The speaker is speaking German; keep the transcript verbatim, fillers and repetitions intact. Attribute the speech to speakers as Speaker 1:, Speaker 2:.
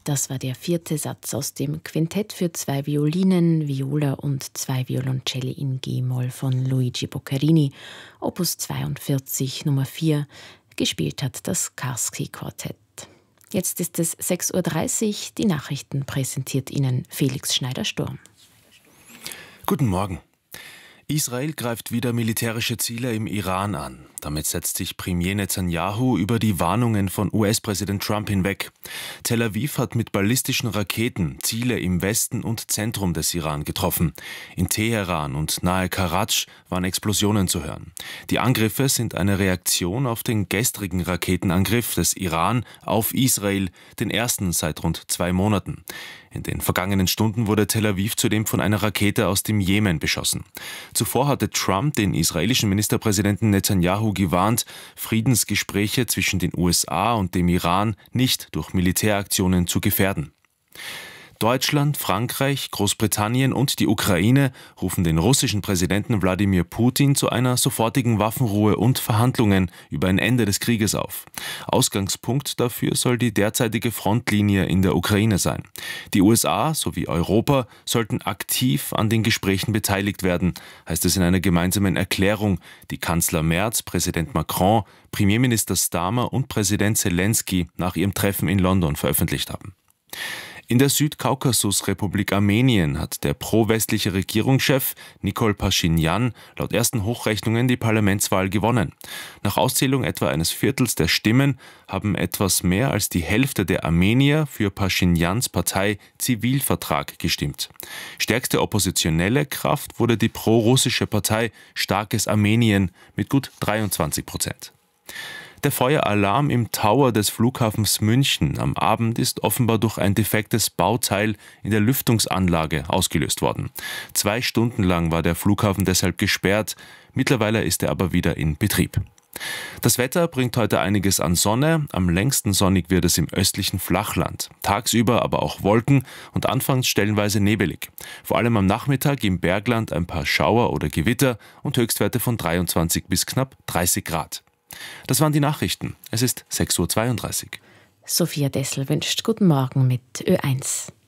Speaker 1: Das war der vierte Satz aus dem Quintett für zwei Violinen, Viola und zwei Violoncelli in G-Moll von Luigi Boccherini, Opus zweiundvierzig Nummer vier, gespielt hat das Karski-Quartett. Jetzt ist es sechs Uhr dreißig, die Nachrichten präsentiert Ihnen Felix Schneider-Sturm.
Speaker 2: Guten Morgen. Israel greift wieder militärische Ziele im Iran an. Damit setzt sich Premier Netanyahu über die Warnungen von U S-Präsident Trump hinweg. Tel Aviv hat mit ballistischen Raketen Ziele im Westen und Zentrum des Iran getroffen. In Teheran und nahe Karatsch waren Explosionen zu hören. Die Angriffe sind eine Reaktion auf den gestrigen Raketenangriff des Iran auf Israel, den ersten seit rund zwei Monaten. In den vergangenen Stunden wurde Tel Aviv zudem von einer Rakete aus dem Jemen beschossen. Zuvor hatte Trump den israelischen Ministerpräsidenten Netanyahu gewarnt, Friedensgespräche zwischen den U S A und dem Iran nicht durch Militäraktionen zu gefährden. Deutschland, Frankreich, Großbritannien und die Ukraine rufen den russischen Präsidenten Wladimir Putin zu einer sofortigen Waffenruhe und Verhandlungen über ein Ende des Krieges auf. Ausgangspunkt dafür soll die derzeitige Frontlinie in der Ukraine sein. Die U S A sowie Europa sollten aktiv an den Gesprächen beteiligt werden, heißt es in einer gemeinsamen Erklärung, die Kanzler Merz, Präsident Macron, Premierminister Starmer und Präsident Zelensky nach ihrem Treffen in London veröffentlicht haben. In der Südkaukasusrepublik Armenien hat der pro-westliche Regierungschef Nikol Paschinjan laut ersten Hochrechnungen die Parlamentswahl gewonnen. Nach Auszählung etwa eines Viertels der Stimmen haben etwas mehr als die Hälfte der Armenier für Paschinjans Partei Zivilvertrag gestimmt. Stärkste oppositionelle Kraft wurde die pro-russische Partei Starkes Armenien mit gut dreiundzwanzig Prozent. Der Feueralarm im Tower des Flughafens München am Abend ist offenbar durch ein defektes Bauteil in der Lüftungsanlage ausgelöst worden. Zwei Stunden lang war der Flughafen deshalb gesperrt, mittlerweile ist er aber wieder in Betrieb. Das Wetter bringt heute einiges an Sonne, am längsten sonnig wird es im östlichen Flachland. Tagsüber aber auch Wolken und anfangs stellenweise nebelig. Vor allem am Nachmittag im Bergland ein paar Schauer oder Gewitter und Höchstwerte von dreiundzwanzig bis knapp dreißig Grad. Das waren die Nachrichten. Es ist sechs Uhr zweiunddreißig.
Speaker 1: Sophia Dessel wünscht guten Morgen mit Ö eins.